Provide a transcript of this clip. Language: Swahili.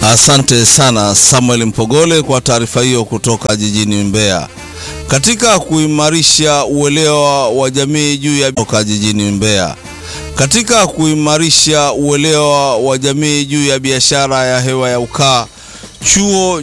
Asante sana Samuel Mpogole kwa taarifa hiyo kutoka jijini Mbeya. Katika kuimarisha uelewa wa jamii juu ya biashara ya hewa ya ukaa, chuo